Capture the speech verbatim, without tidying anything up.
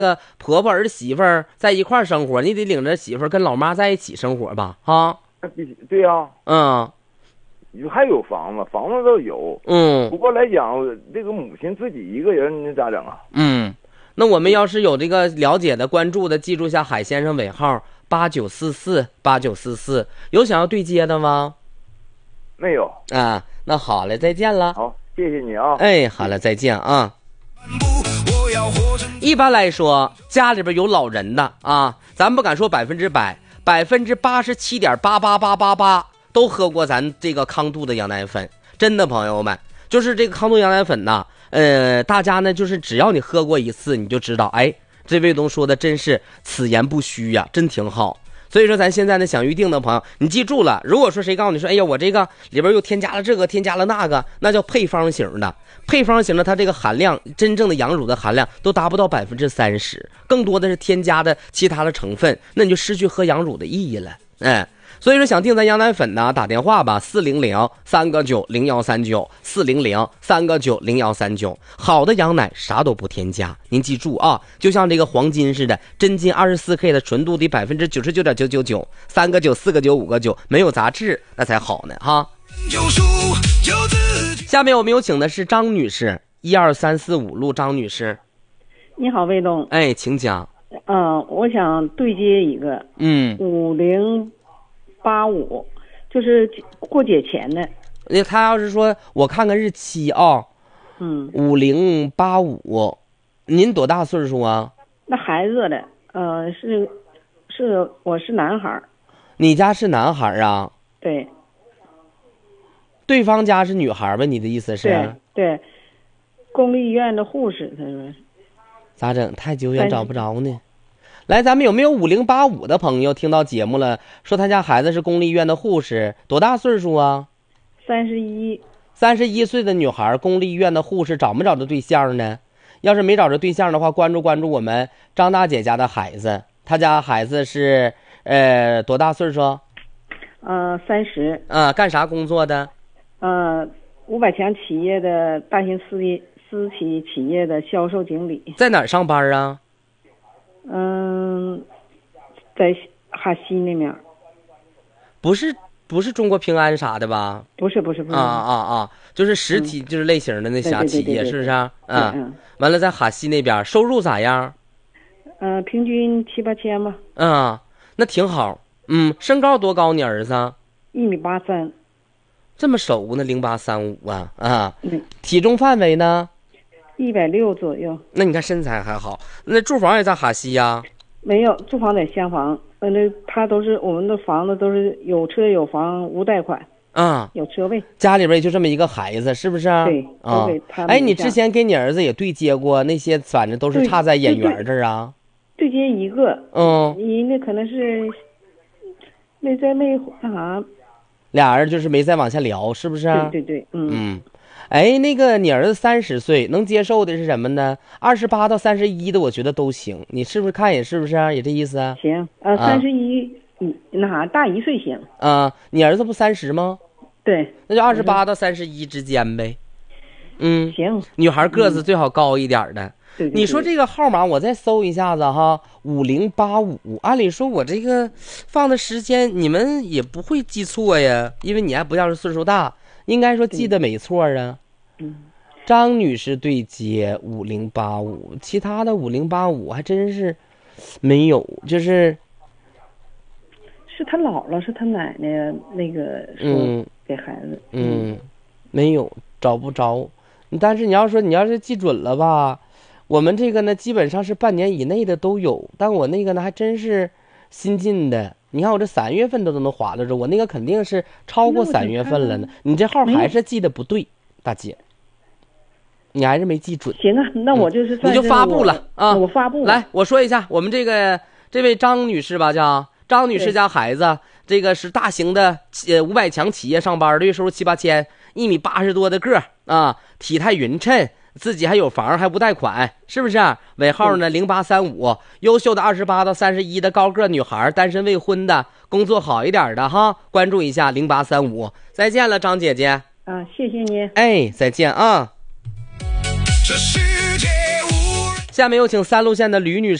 个婆婆儿媳妇儿在一块儿生活，你得领着媳妇儿跟老妈在一起生活吧？啊， 对呀、啊， 嗯， 还有房子，房子都有， 嗯， 不过来讲，这个母亲自己一个人，你咋整啊？ 嗯，那我们要是有这个了解的、关注的，记住下海先生尾号八九四四八九四四，有想要对接的吗？ 没有啊，那好了，再见了。 好，谢谢你啊。 哎，好了，再见啊。一般来说，家里边有老人的啊，咱不敢说百分之百，百分之八十七点八八八八八都喝过咱这个康度的羊奶粉。真的，朋友们，就是这个康度羊奶粉呢，呃，大家呢就是只要你喝过一次，你就知道，哎，这位东说的真是此言不虚呀、啊，真挺好。所以说咱现在呢想预定的朋友，你记住了，如果说谁告诉你说，哎呀，我这个里边又添加了这个添加了那个，那叫配方型的。配方型的它这个含量，真正的羊乳的含量都达不到百分之三十，更多的是添加的其他的成分，那你就失去喝羊乳的意义了。哎，所以说想订咱羊奶粉呢，打电话吧，四零零三个九零幺三九，四零零三个九零幺三九。好的羊奶啥都不添加，您记住啊，就像这个黄金似的，真金二十四 K 的纯度的百分之九十九点九九九，三个九四个九五个九，没有杂质，那才好呢哈。下面我们有请的是张女士，一二三四五路张女士。 你好，魏东。 哎，请讲。 嗯、呃，我想对接一个， 嗯， 五零八五，就是过节前的。 那他要是说我看看日期啊， 嗯， 五零八五，您多大岁数啊？ 那孩子的，呃，是是我是男孩。 你家是男孩啊？ 对。 对方家是女孩吧？你的意思是？ 对对，公立医院的护士，他说。 咋整？太久远找不着呢。来，咱们有没有五零八五的朋友听到节目了？说他家孩子是公立医院的护士，多大岁数啊？ 三十一。 三十一岁的女孩，公立医院的护士，找没找着对象呢？要是没找着对象的话，关注关注我们张大姐家的孩子。她家孩子是呃多大岁数？ 呃，三十。 啊，干啥工作的？ 呃，五百强企业的大型私立私企企业的销售经理。 在哪儿上班啊？ 嗯，在哈西那面。不是不是中国平安啥的吧？ 不是不是不是。 啊啊啊！就是实体、嗯、就是类型的那小企业，是不是啊？啊、嗯，完了在哈西那边收入咋样？ 呃，平均七八千吧。 嗯，那挺好。嗯，身高多高？你儿子？ 一米八三。 这么熟呢？零八三五啊啊！ 嗯， 体重范围呢？ 一百六左右。 那你看身材还好。那住房也在哈西呀？ 没有，住房在厢房。呃，那他都是我们的房子都是有车有房无贷款。 啊， 有车位。 家里边也就这么一个孩子，是不是？ 对， 啊。哎，你之前给你儿子也对接过那些，反正都是差在眼缘这儿啊。 对接一个。 嗯。 你那可能是没在没干啥。 俩人就是没再往下聊，是不是？ 对对对，嗯嗯，哎，那个你儿子三十岁，能接受的是什么呢？二十八到三十一的，我觉得都行。你是不是看也是不是也这意思啊？ 行，呃，三十一，嗯，那啥大一岁行。 啊，你儿子不三十吗？ 对， 那就二十八到三十一之间呗。嗯， 行。 女孩个子最好高一点的。 嗯对对对， 你说这个号码我再搜一下子哈，五零八五。按理说我这个放的时间你们也不会记错呀，因为你还不像是岁数大，应该说记得没错啊。 嗯， 张女士对接五零八五，其他的五零八五还真是没有，就是是他姥姥是他奶奶那个说给孩子。 嗯，嗯没有找不着。但是你要说你要是记准了吧，我们这个呢基本上是半年以内的都有，但我那个呢还真是新进的。你看我这三月份都都能划得着，我那个肯定是超过三月份了呢。你这号还是记得不对，大姐，你还是没记准。 行啊，那我就是算是、 嗯、你就发布了啊！ 我发布来，我说一下，我们这个这位张女士吧，叫张女士家孩子，这个是大型的呃五百强企业上班，月收入七八千，一米八十多的个啊，体态匀称。自己还有房还不贷款，是不是？尾号呢零八三五，优秀的二十八到三十一的高个女孩，单身未婚的，工作好一点的哈，关注一下零八三五。再见了，张姐姐。 啊，谢谢你。 哎，再见啊。这世界无下面有请三路线的吕女士。